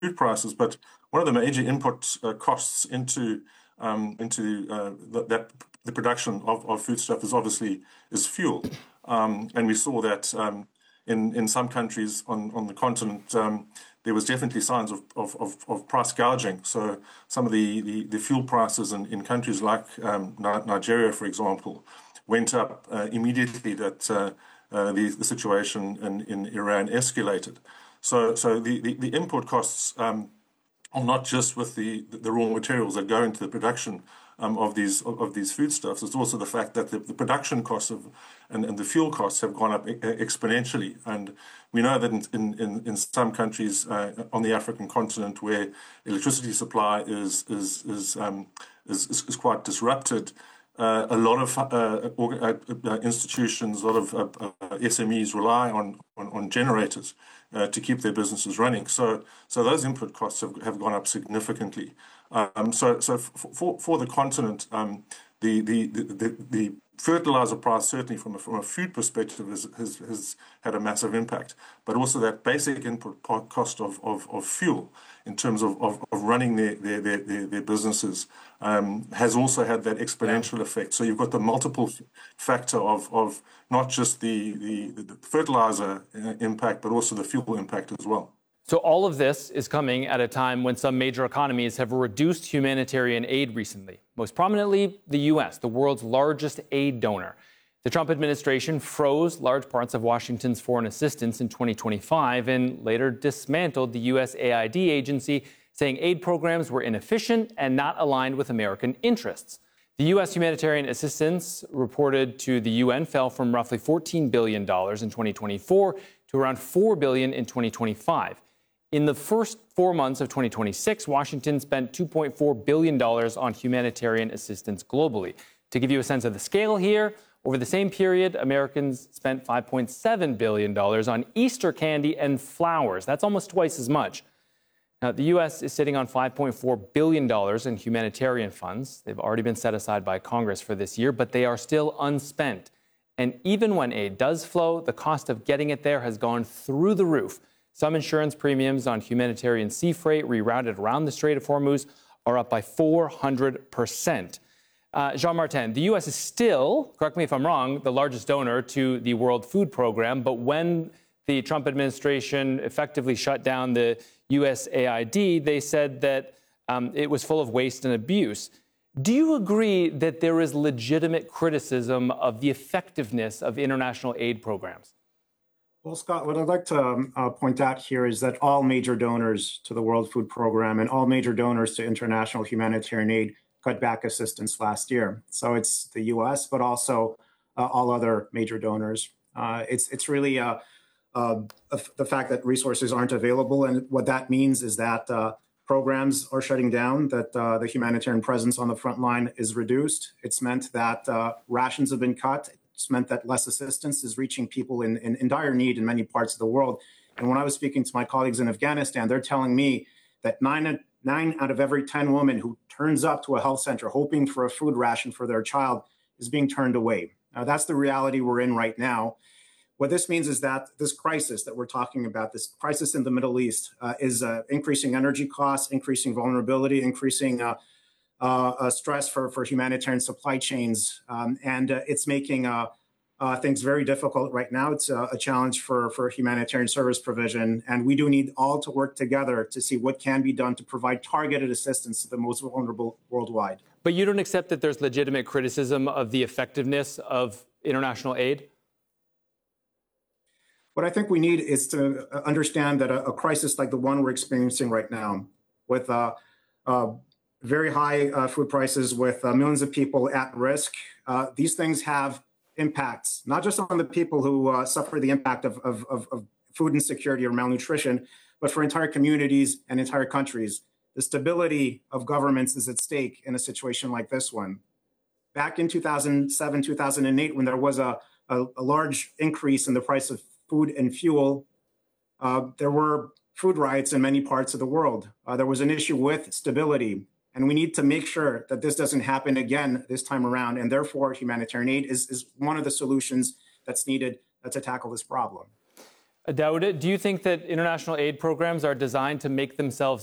food prices, but one of the major input costs into the production of foodstuff is fuel, and we saw that in some countries on the continent. There was definitely signs of price gouging. So some of the fuel prices in countries like Nigeria, for example, went up immediately that the situation in Iran escalated. So the input costs are not just with the raw materials that go into the production of these foodstuffs. It's also the fact that the production costs and the fuel costs have gone up exponentially. And we know that in some countries on the African continent where electricity supply is quite disrupted, a lot of institutions, a lot of SMEs rely on generators to keep their businesses running. So those input costs have gone up significantly. So for the continent, the fertilizer price, certainly from a food perspective, has had a massive impact. But also that basic input cost of fuel in terms of running their businesses has also had that exponential effect. So you've got the multiple factor of not just the fertilizer impact, but also the fuel impact as well. So all of this is coming at a time when some major economies have reduced humanitarian aid recently, most prominently the U.S., the world's largest aid donor. The Trump administration froze large parts of Washington's foreign assistance in 2025 and later dismantled the USAID agency, saying aid programs were inefficient and not aligned with American interests. The U.S. humanitarian assistance reported to the UN fell from roughly $14 billion in 2024 to around $4 billion in 2025. In the first 4 months of 2026, Washington spent $2.4 billion on humanitarian assistance globally. To give you a sense of the scale here, over the same period, Americans spent $5.7 billion on Easter candy and flowers. That's almost twice as much. Now, the U.S. is sitting on $5.4 billion in humanitarian funds. They've already been set aside by Congress for this year, but they are still unspent. And even when aid does flow, the cost of getting it there has gone through the roof. Some insurance premiums on humanitarian sea freight rerouted around the Strait of Hormuz are up by 400%. Jean-Martin, the U.S. is still, correct me if I'm wrong, the largest donor to the World Food Program. But when the Trump administration effectively shut down the USAID, they said that it was full of waste and abuse. Do you agree that there is legitimate criticism of the effectiveness of international aid programs? Well, Scott, what I'd like to point out here is that all major donors to the World Food Program and all major donors to international humanitarian aid cut back assistance last year. So it's the U.S., but also all other major donors. It's really the fact that resources aren't available. And what that means is that programs are shutting down, that the humanitarian presence on the front line is reduced. It's meant that rations have been cut. It's meant that less assistance is reaching people in dire need in many parts of the world. And when I was speaking to my colleagues in Afghanistan, they're telling me that nine out of every 10 women who turns up to a health center hoping for a food ration for their child is being turned away. Now, that's the reality we're in right now. What this means is that this crisis that we're talking about, this crisis in the Middle East, is increasing energy costs, increasing vulnerability, increasing stress for humanitarian supply chains, and it's making things very difficult right now. It's a challenge for humanitarian service provision, and we do need all to work together to see what can be done to provide targeted assistance to the most vulnerable worldwide. But you don't accept that there's legitimate criticism of the effectiveness of international aid? What I think we need is to understand that a crisis like the one we're experiencing right now, with very high food prices, with millions of people at risk, these things have impacts, not just on the people who suffer the impact of food insecurity or malnutrition, but for entire communities and entire countries. The stability of governments is at stake in a situation like this one. Back in 2007, 2008, when there was a large increase in the price of food and fuel, there were food riots in many parts of the world. There was an issue with stability. And we need to make sure that this doesn't happen again this time around. And therefore, humanitarian aid is one of the solutions that's needed to tackle this problem. Dawood, do you think that international aid programs are designed to make themselves